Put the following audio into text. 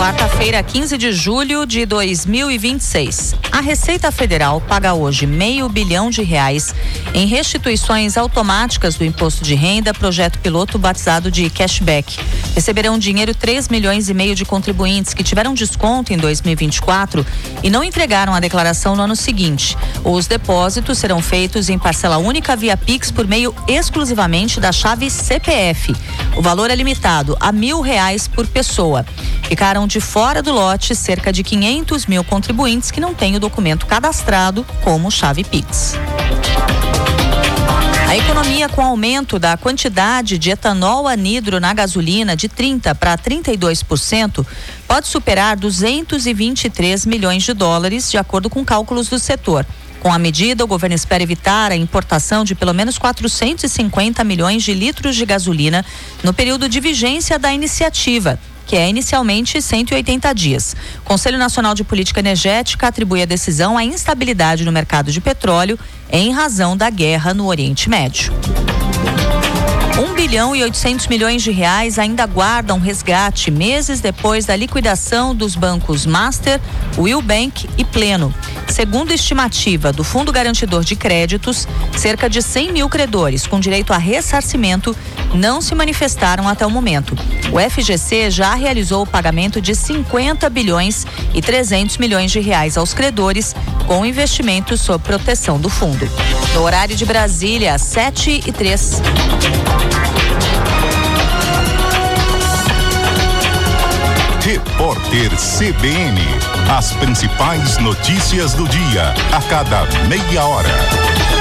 Quarta-feira, 15 de julho de 2026. A Receita Federal paga hoje R$500 bilhão em restituições automáticas do imposto de renda, projeto piloto batizado de cashback. Receberão dinheiro 3,5 milhões de contribuintes que tiveram desconto em 2024 e não entregaram a declaração no ano seguinte. Os depósitos serão feitos em parcela única via Pix por meio exclusivamente da chave CPF. O valor é limitado a R$1.000 por pessoa. Ficaram de fora do lote cerca de 500 mil contribuintes que não têm o documento cadastrado como chave Pix. A economia, com aumento da quantidade de etanol anidro na gasolina de 30% para 32%, pode superar 223 milhões de dólares, de acordo com cálculos do setor. Com a medida, o governo espera evitar a importação de pelo menos 450 milhões de litros de gasolina no período de vigência da iniciativa, que é inicialmente 180 dias. O Conselho Nacional de Política Energética atribui a decisão à instabilidade no mercado de petróleo em razão da guerra no Oriente Médio. R$1 bilhão e 800 milhões ainda aguardam resgate meses depois da liquidação dos bancos Master, Will Bank e Pleno. Segundo estimativa do Fundo Garantidor de Créditos, cerca de 100 mil credores com direito a ressarcimento não se manifestaram até o momento. O FGC já realizou o pagamento de 50 bilhões e 300 milhões de reais aos credores, com investimentos sob proteção do fundo. No horário de Brasília, 7h03. Repórter CBN. As principais notícias do dia, a cada meia hora.